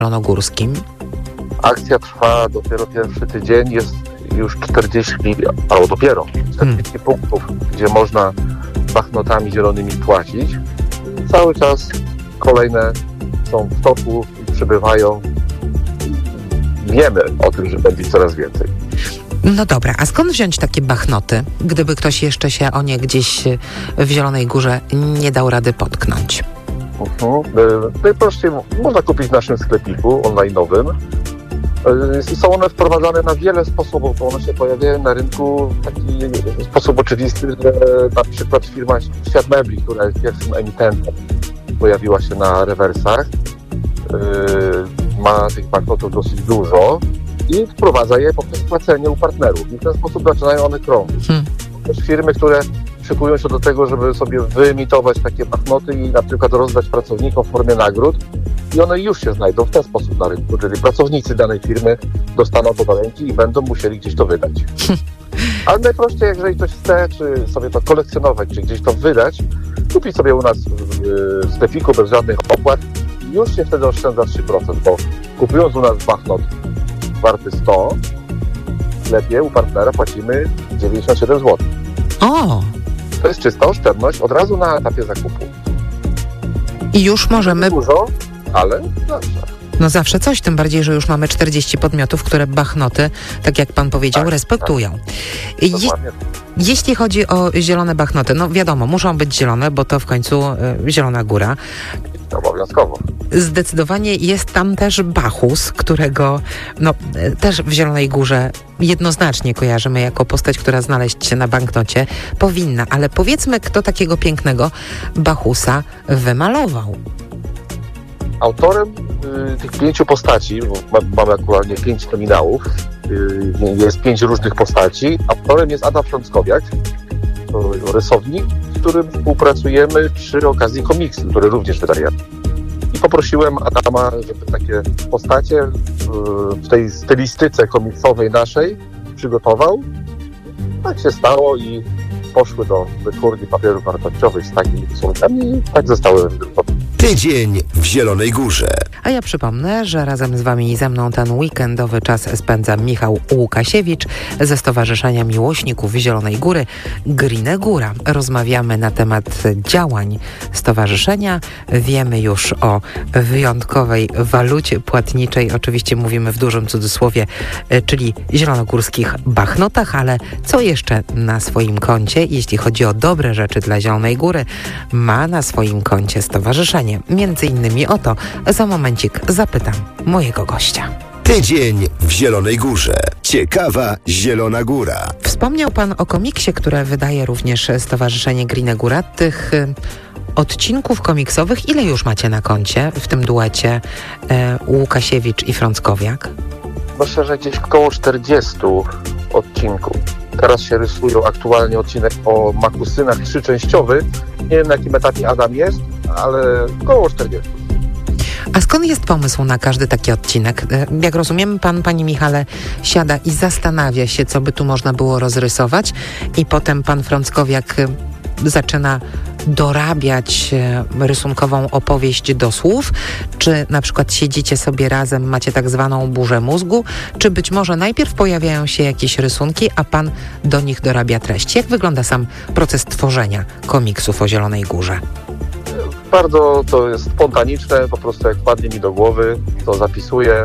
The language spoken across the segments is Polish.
zielonogórskim? Akcja trwa dopiero pierwszy tydzień, jest już 40 punktów, gdzie można banknotami zielonymi płacić. Cały czas kolejne są w toku i przybywają. Wiemy o tym, że będzie coraz więcej. No dobra, a skąd wziąć takie banknoty, gdyby ktoś jeszcze się o nie gdzieś w Zielonej Górze nie dał rady potknąć? Najprościej można kupić w naszym sklepiku online'owym. Są one wprowadzane na wiele sposobów, bo one się pojawiają na rynku w taki sposób oczywisty, że na przykład firma Świat Mebli, która jest pierwszym emitentem, pojawiła się na rewersach, ma tych banknotów dosyć dużo i wprowadza je poprzez płacenie u partnerów. I w ten sposób zaczynają one krążyć. Też firmy, które szykują się do tego, żeby sobie wyemitować takie banknoty i na przykład rozdać pracownikom w formie nagród, i one już się znajdą w ten sposób na rynku, czyli pracownicy danej firmy dostaną to do ręki i będą musieli gdzieś to wydać. Ale najprościej, jeżeli ktoś chce, czy sobie to kolekcjonować, czy gdzieś to wydać, kupić sobie u nas w sklepiku bez żadnych opłat i już się wtedy oszczędza 3%, bo kupując u nas banknot warty 100, w sklepie u partnera płacimy 97 zł. O! To jest czysta oszczędność od razu na etapie zakupu. I już możemy... Dużo, ale zawsze. No zawsze coś, tym bardziej, że już mamy 40 podmiotów, które banknoty, tak jak pan powiedział, respektują. Jeśli chodzi o zielone banknoty, no wiadomo, muszą być zielone, bo to w końcu Zielona Góra. Obowiązkowo. Zdecydowanie jest tam też Bachus, którego też w Zielonej Górze jednoznacznie kojarzymy jako postać, która znaleźć się na banknocie powinna. Ale powiedzmy, kto takiego pięknego Bachusa wymalował. Autorem tych 5 postaci, bo mamy aktualnie 5 nominałów, jest 5 różnych postaci. Autorem jest Adam Frąckowiak, to rysownik, z którym współpracujemy przy okazji komiksu, który również wydaje. I poprosiłem Adama, żeby takie postacie w tej stylistyce komiksowej naszej przygotował. Tak się stało i poszły do wytwórni papierów wartościowych z takimi rysunkami i tak zostały wydrukowane. Tydzień w Zielonej Górze. A ja przypomnę, że razem z wami i ze mną ten weekendowy czas spędza Michał Łukasiewicz ze Stowarzyszenia Miłośników Zielonej Góry Green Góra. Rozmawiamy na temat działań stowarzyszenia. Wiemy już o wyjątkowej walucie płatniczej. Oczywiście mówimy w dużym cudzysłowie, czyli zielonogórskich banknotach, ale co jeszcze na swoim koncie, jeśli chodzi o dobre rzeczy dla Zielonej Góry, ma na swoim koncie stowarzyszenie. Między innymi o to za momencik zapytam mojego gościa. Tydzień w Zielonej Górze. Ciekawa Zielona Góra. Wspomniał pan o komiksie, które wydaje również Stowarzyszenie Green Góra. Tych odcinków komiksowych ile już macie na koncie w tym duecie Łukasiewicz i Frąckowiak? Myślę, że gdzieś około 40 odcinków. Teraz się rysują aktualnie odcinek o makusynach 3-częściowy. Nie wiem, na jakim etapie Adam jest, ale około 40. A skąd jest pomysł na każdy taki odcinek? Jak rozumiem, panie Michale, siada i zastanawia się, co by tu można było rozrysować i potem pan Frąckowiak zaczyna dorabiać rysunkową opowieść do słów? Czy na przykład siedzicie sobie razem, macie tak zwaną burzę mózgu? Czy być może najpierw pojawiają się jakieś rysunki, a pan do nich dorabia treść? Jak wygląda sam proces tworzenia komiksów o Zielonej Górze? Bardzo to jest spontaniczne, po prostu jak wpadnie mi do głowy, to zapisuję,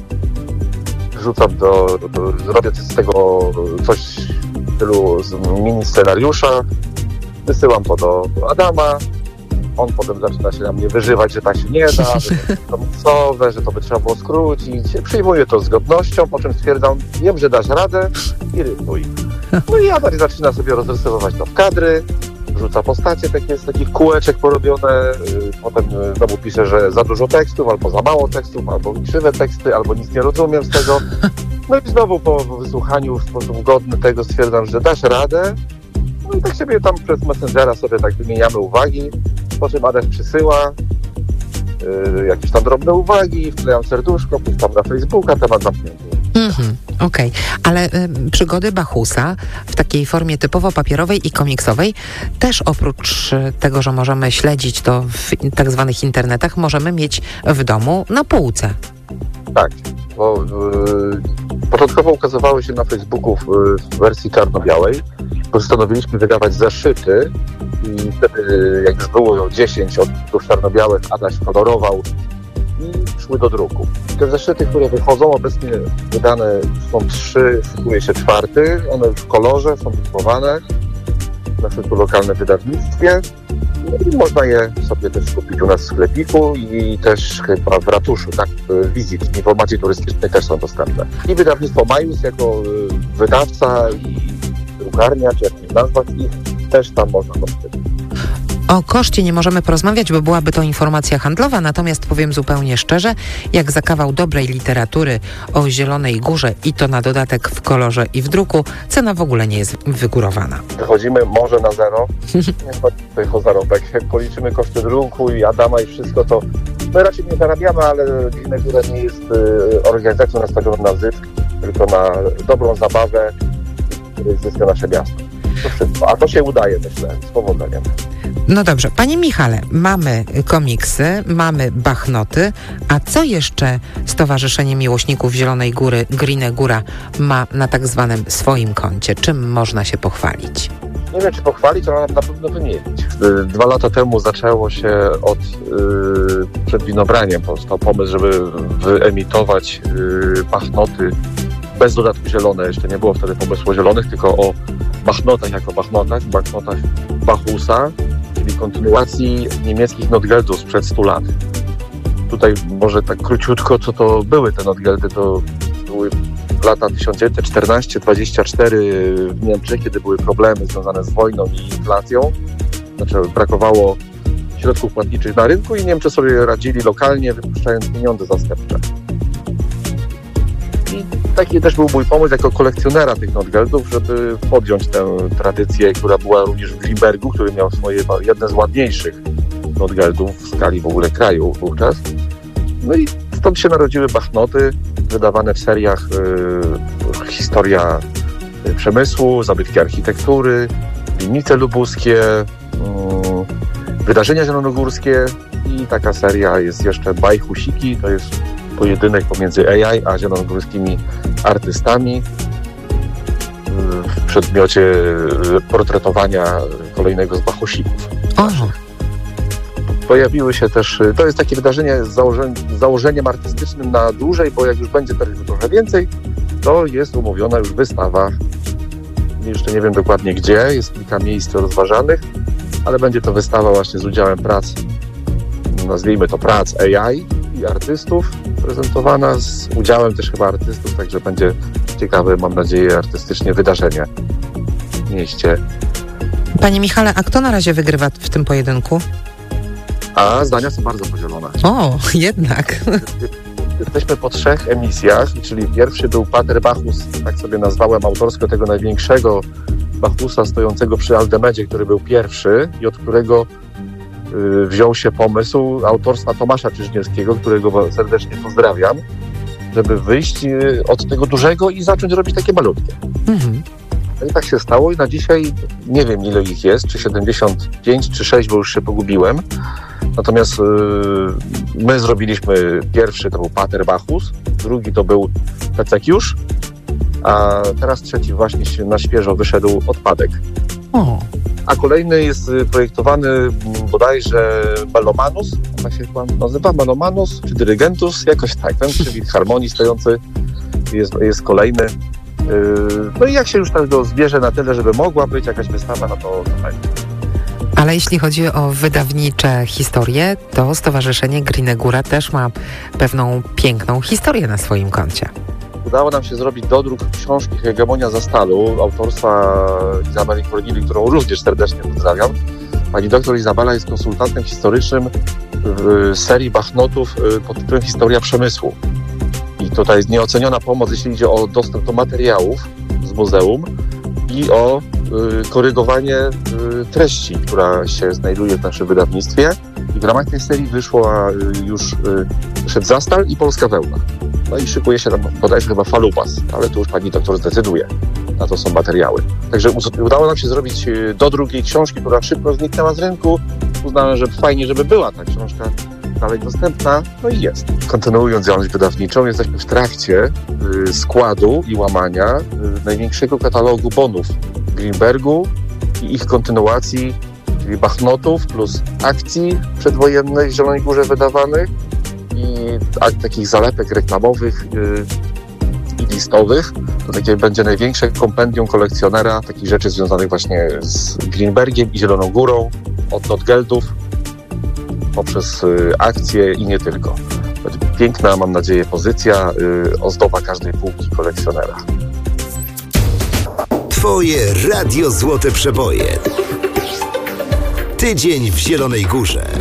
wrzucam zrobię z tego coś w stylu mini scenariusza, wysyłam to do Adama, on potem zaczyna się na mnie wyżywać, że tak się nie da, że to jest komiksowe, że to by trzeba było skrócić. Przyjmuję to z godnością, po czym stwierdzam, wiem, że dasz radę i rysuj. No i Adam zaczyna sobie rozrysowywać to w kadry, wrzuca postacie takie z takich kółeczek porobione, potem znowu pisze, że za dużo tekstów, albo za mało tekstów, albo krzywe teksty, albo nic nie rozumiem z tego. No i znowu po wysłuchaniu w sposób godny tego stwierdzam, że dasz radę. No i tak sobie tam przez Messengera sobie tak wymieniamy uwagi, po czym Adaś przysyła jakieś tam drobne uwagi, wklejam serduszko, puszczam na Facebooka, temat zamknięty. Okej. Ale przygody Bachusa w takiej formie typowo papierowej i komiksowej też oprócz tego, że możemy śledzić to w tak zwanych internetach, możemy mieć w domu na półce. Tak, bo początkowo ukazywały się na Facebooku w wersji czarno-białej. Postanowiliśmy wydawać zeszyty i wtedy, jak już było 10 odcinków czarno-białych, Adaś kolorował i szły do druku. Te zeszyty, które wychodzą, obecnie wydane są 3, szykuje się 4. One w kolorze są drukowane w naszym tu lokalnym wydawnictwie. I można je sobie też kupić u nas w sklepiku i też chyba w ratuszu, tak, wizyt, informacji turystycznej też są dostępne. I wydawnictwo Majus jako wydawca i drukarnia, czy jak nie nazwać ich, też tam można dostępać. O koszcie nie możemy porozmawiać, bo byłaby to informacja handlowa, natomiast powiem zupełnie szczerze, jak za kawał dobrej literatury o Zielonej Górze i to na dodatek w kolorze i w druku, cena w ogóle nie jest wygórowana. Wychodzimy może na zero, nie chodzi tutaj o zarobek. Jak policzymy koszty druku i Adama i wszystko, to my raczej nie zarabiamy, ale Grinę Górę nie jest organizacją nastawioną na zysk, tylko na dobrą zabawę, który zyska nasze miasto. To wszystko. A to się udaje, myślę, z powodzeniem. No dobrze, panie Michale, mamy komiksy, mamy bachnoty, a co jeszcze Stowarzyszenie Miłośników Zielonej Góry, Grinę Góra ma na tak zwanym swoim koncie? Czym można się pochwalić? Nie wiem, czy pochwalić, ale na pewno wymienić. 2 lata temu zaczęło się od przed winobraniem. Powstał pomysł, żeby wyemitować bachnoty bez dodatku zielone. Jeszcze nie było wtedy pomysłu o zielonych, tylko o bachnotach jako bachnotach Bachusa, czyli kontynuacji niemieckich Notgeldów sprzed 100 lat. Tutaj może tak króciutko, co to były te Notgeldy, to były lata 1914-24 w Niemczech, kiedy były problemy związane z wojną i inflacją. Znaczy brakowało środków płatniczych na rynku i Niemcy sobie radzili lokalnie, wypuszczając pieniądze zastępcze. I taki też był mój pomysł jako kolekcjonera tych Notgeldów, żeby podjąć tę tradycję, która była również w Grimbergu, który miał swoje jedne z ładniejszych Notgeldów w skali w ogóle kraju wówczas. No i stąd się narodziły bachnoty wydawane w seriach historia przemysłu, zabytki architektury, winnice lubuskie, wydarzenia zielonogórskie i taka seria jest jeszcze Bajchusiki, to jest pojedynek pomiędzy AI a zielonogórskimi artystami w przedmiocie portretowania kolejnego z Bachusików. Pojawiły się też, to jest takie wydarzenie z założeniem artystycznym na dłużej, bo jak już będzie tego trochę więcej, to jest umówiona już wystawa. Jeszcze nie wiem dokładnie gdzie, jest kilka miejsc rozważanych, ale będzie to wystawa właśnie z udziałem prac, nazwijmy to prac AI i artystów, prezentowana z udziałem też chyba artystów, także będzie ciekawe, mam nadzieję, artystycznie wydarzenie w mieście. Panie Michale, a kto na razie wygrywa w tym pojedynku? A zdania są bardzo podzielone. O, jednak. Jesteśmy po 3 emisjach, czyli pierwszy był Pater Bachus, tak sobie nazwałem autorsko tego największego Bachusa stojącego przy Aldemedzie, który był pierwszy i od którego wziął się pomysł autorstwa Tomasza Czyżniewskiego, którego serdecznie pozdrawiam, żeby wyjść od tego dużego i zacząć robić takie malutkie. Mhm. No i tak się stało i na dzisiaj nie wiem ile ich jest, czy 75, czy 6, bo już się pogubiłem. Natomiast my zrobiliśmy pierwszy, to był Pater Bachus, drugi to był Pecekiusz, a teraz trzeci właśnie na świeżo wyszedł Odpadek. O. A kolejny jest projektowany bodajże Melomanus, tak się chyba nazywa, Melomanus, czy Dyrygentus, jakoś tak, ten przywid harmonii stojący jest kolejny. No i jak się już tak zbierze na tyle, żeby mogła być jakaś wystawa, no to będzie. Ale jeśli chodzi o wydawnicze historie, to Stowarzyszenie Grinę Góra też ma pewną piękną historię na swoim koncie. Udało nam się zrobić dodruk książki Hegemonia za Stalu autorstwa Izabeli Kornili, którą również serdecznie pozdrawiam. Pani doktor Izabela jest konsultantem historycznym w serii bachnotów pod tytułem Historia Przemysłu. I tutaj jest nieoceniona pomoc, jeśli idzie o dostęp do materiałów z muzeum i o korygowanie treści, która się znajduje w naszym wydawnictwie. I w ramach tej serii wyszedł Zastal i Polska Wełna. No i szykuje się tam bodajże chyba Falupas, ale tu już pani doktor zdecyduje. Na to są materiały. Także udało nam się zrobić do drugiej książki, która szybko zniknęła z rynku. Uznałem, że fajnie, żeby była ta książka dalej dostępna, no i jest. Kontynuując działalność wydawniczą, jesteśmy w trakcie składu i łamania największego katalogu bonów Greenbergu i ich kontynuacji, czyli Bachnotów plus akcji przedwojennych w Zielonej Górze wydawanych i takich zalepek reklamowych i listowych. To takie będzie największe kompendium kolekcjonera takich rzeczy związanych właśnie z Greenbergiem i Zieloną Górą, od Notgeldów poprzez akcje i nie tylko. Piękna, mam nadzieję, pozycja, ozdoba każdej półki kolekcjonera. Twoje Radio Złote Przeboje. Tydzień w Zielonej Górze.